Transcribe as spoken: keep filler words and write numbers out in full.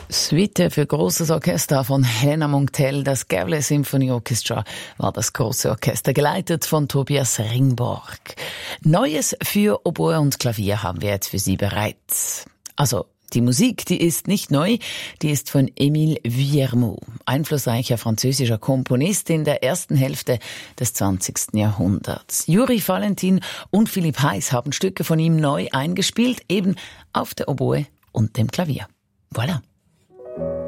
Suite für großes Orchester von Helena Monktell, das Gävle Symphony Orchestra, war das große Orchester, geleitet von Tobias Ringborg. Neues für Oboe und Klavier haben wir jetzt für Sie bereit. Also, die Musik, die ist nicht neu, die ist von Émile Vuillermoz, einflussreicher französischer Komponist in der ersten Hälfte des zwanzigsten Jahrhunderts. Juri Valentin und Philipp Heiss haben Stücke von ihm neu eingespielt, eben auf der Oboe und dem Klavier. Voilà.